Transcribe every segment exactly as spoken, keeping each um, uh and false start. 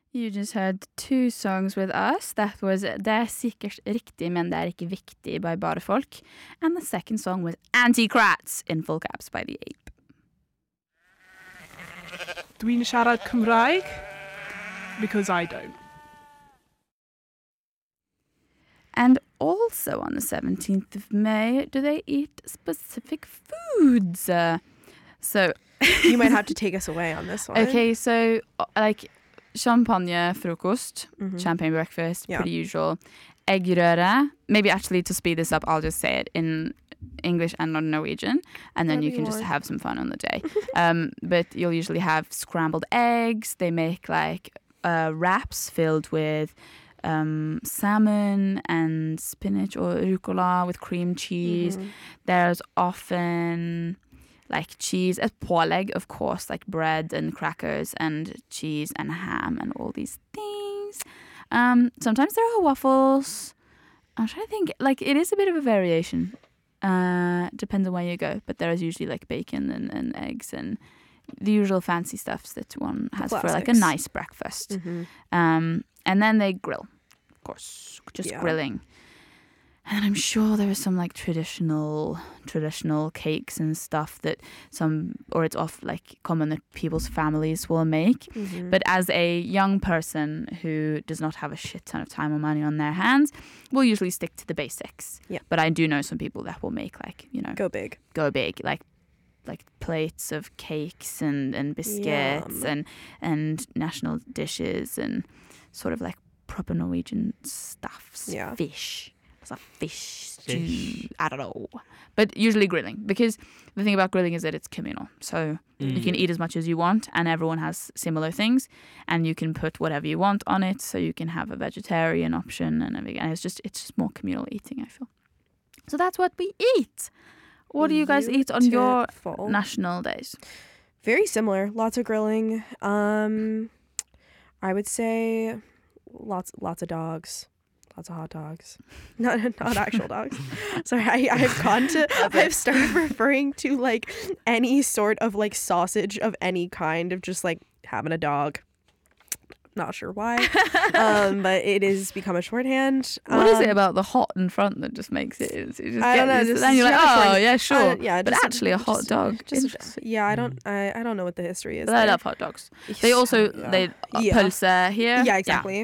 You just heard two songs with us. That was Det er sikkert riktig, men det er ikke viktig by Bare Folk. And the second song was Anti-Krats in full caps by The Ape. Dwi'n siarad Cymraeg because I don't. And also on the seventeenth of May, do they eat specific foods? Uh, so you might have to take us away on this one. Okay, so uh, like champagne frokost, mm-hmm. champagne breakfast, yeah. pretty usual. Eggrøre. Maybe actually to speed this up, I'll just say it in English and not Norwegian, and then Whatever you can you just want. have some fun on the day. um, but you'll usually have scrambled eggs. They make like uh, wraps filled with um, salmon and spinach or rucola with cream cheese. Mm-hmm. There's often like cheese, a pålegg, of course, like bread and crackers and cheese and ham and all these things. Um, sometimes there are waffles. I'm trying to think, like, it is a bit of a variation. Uh, depends on where you go, but there is usually like bacon and, and eggs and the usual fancy stuffs that one has for like a nice breakfast. Mm-hmm. Um, and then they grill, of course, just yeah. grilling. And I'm sure there is some like traditional traditional cakes and stuff that some, or it's off like common that people's families will make. Mm-hmm. But as a young person who does not have a shit ton of time or money on their hands, we'll usually stick to the basics. Yeah. But I do know some people that will make like, you know, go big, go big, like like plates of cakes and, and biscuits Yum. and and national dishes and sort of like proper Norwegian stuffs. Yeah. Fish. It's a fish stew. Fish. I don't know. But usually grilling, because the thing about grilling is that it's communal. So Mm. you can eat as much as you want and everyone has similar things and you can put whatever you want on it. So you can have a vegetarian option and everything. And it's just, it's just more communal eating, I feel. So that's what we eat. What do you guys eat on your Beautiful. national days? Very similar. Lots of grilling. Um, I would say lots lots of dogs. Lots of hot dogs. Not not actual dogs. Sorry, I, I've gone to I've started referring to like any sort of like sausage of any kind of just like having a dog. Not sure why. um, but it has become a shorthand. What is Um, it about the hot in front that just makes it? It's- You just I get don't know, this, just- then you're like, just have a oh short- yeah, I sure. don't- yeah, but just- actually, a hot just- dog. just- Interesting. yeah, I don't I, I don't know what the history is. But I there. love hot dogs. They also Yeah. they uh, Yeah. pølse here. Yeah, exactly.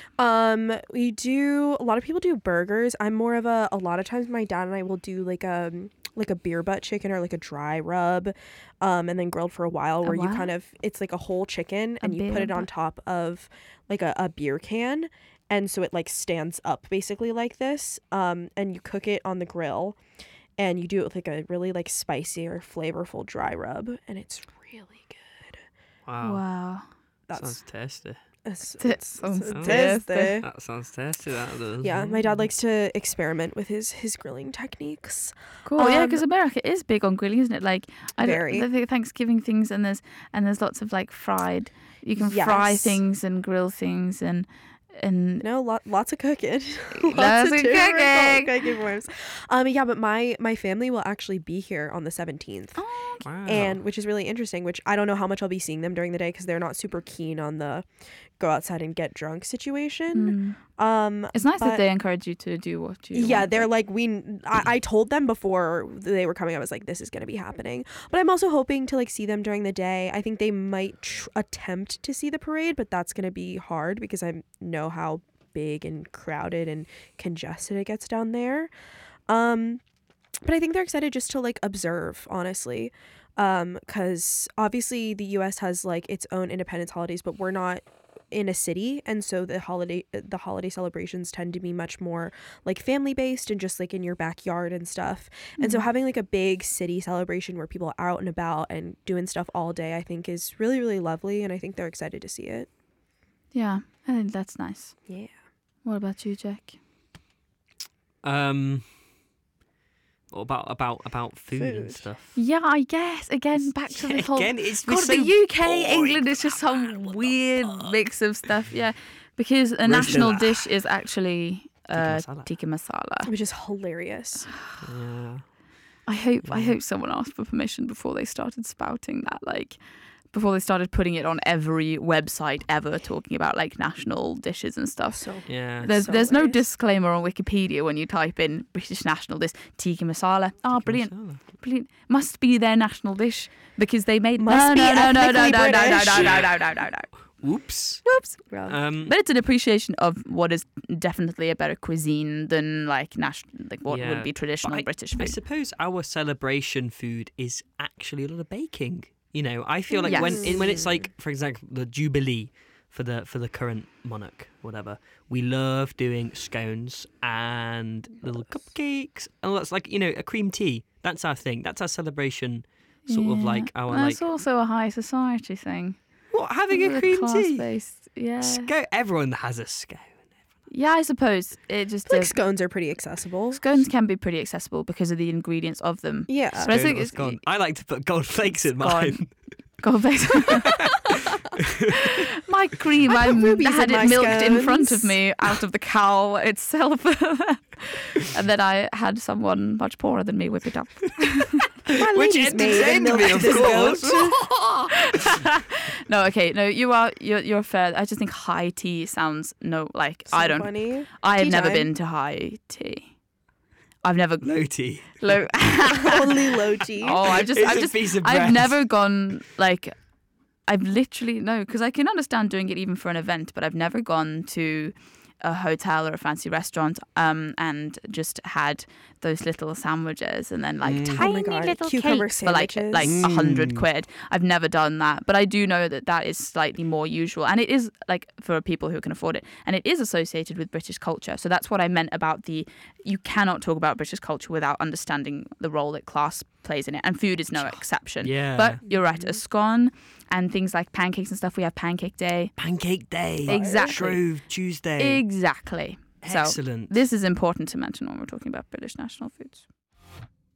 Um, we do a lot of people do burgers. I'm more of a a lot of times my dad and I will do like a like a beer butt chicken or like a dry rub, um, and then grilled for a while where you what? kind of it's like a whole chicken and you put beer it on butt. top of like a, a beer can, and so it like stands up basically like this. Um, and you cook it on the grill, and you do it with like a really like spicy or flavorful dry rub, and it's really good. Wow. Wow. That's Sounds tasty. it's, That it's, sounds it's tasty. tasty. That sounds tasty, that does. Yeah, my dad likes to experiment with his his grilling techniques. Cool. Yeah, Um, because America is big on grilling, isn't it? Like I don't- Very. the the Thanksgiving things, and there's and there's lots of like fried. You can fry Yes. things and grill things and and You know, lot, lots of cooking. Lots of different cooking. cooking forms. Um, yeah, but my my family will actually be here on the seventeenth, oh, Wow. and which is really interesting. Which I don't know how much I'll be seeing them during the day because they're not super keen on the go outside and get drunk situation. mm. Um, It's nice but- that they encourage you to do what you. yeah, want. they're like we. I, I told them before they were coming. I was like, this is gonna be happening. But I'm also hoping to like see them during the day. I think they might tr- attempt to see the parade, but that's gonna be hard because I know how big and crowded and congested it gets down there. Um, but I think they're excited just to like observe, honestly, um, because obviously the U S has like its own independence holidays, but we're not in a city, and so the holiday the holiday celebrations tend to be much more like family based and just like in your backyard and stuff. And so Mhm. having like a big city celebration where people are out and about and doing stuff all day, I think is really really lovely, and I think they're excited to see it. Yeah, I think that's nice. Yeah. What about you, Jack? Um, what about about about food, and Food. stuff? Yeah, I guess again back to the whole. Again, it's God, so the U K, boring. England is just some weird mix of stuff. Yeah, because a Where's national the- dish is actually uh, masala. tikka masala. Which is hilarious. Yeah. I hope I Yeah. hope someone asked for permission before they started spouting that like before they started putting it on every website ever, talking about like national dishes and stuff. So Yeah. There's So there's no nice. disclaimer on Wikipedia when you type in British national dish tikka masala. Oh, brilliant, Masala. brilliant! Must be their national dish because they made Must no, be no, no, no, no, no, ethnically no, no, British. no, no, no, no, no, no. Whoops. Whoops! well, Um, But it's an appreciation of what is definitely a better cuisine than like national, like what Yeah. would be traditional I, British I food. suppose our celebration food is actually a lot of baking. You know, I feel like when Yes. in, when it's like, for example, the Jubilee for the for the current monarch, whatever, we love doing scones and little cupcakes. And that's like, you know, a cream tea. That's our thing. That's our celebration. Sort of Yeah. like our That's like also a high society thing. what having It's a cream tea. class-based, yeah. Scone. Everyone has a scone. Yeah, I suppose it just like uh, scones are pretty accessible. scones can be pretty accessible because of the ingredients of them. Yeah. But I Scone think or it's- scone. I like to put gold flakes in Scone. mine. Gold flakes. My cream, I I, put rubies had in it my milked in front of scones. me out of the cow itself, and then I had someone much poorer than me whip it up. My Which lady's maid entertained and me, milked of this course. goat. No, okay, no, you are you're, you're fair. I just think high tea sounds no like So I don't. funny. I have Tea never time. been to high tea. I've never. Low tea. Low. Only low tea. Oh, I've just, It's I've a just, piece of I've bread. never gone like, I've literally no, because I can understand doing it even for an event, but I've never gone to a hotel or a fancy restaurant, um, and just had those little sandwiches and then like Mm. Oh tiny my God, little cucumber cakes for like sandwiches. like a hundred Mm. quid. I've never done that, but I do know that that is slightly more usual, and it is like for people who can afford it, and it is associated with British culture. So that's what I meant about the you cannot talk about British culture without understanding the role that class plays in it, and food is no exception. Yeah. But you're right, a scone and things like pancakes and stuff. We have Pancake Day. Pancake Day. Exactly. Shrove Tuesday. Exactly. So Excellent. this is important to mention when we're talking about British national foods.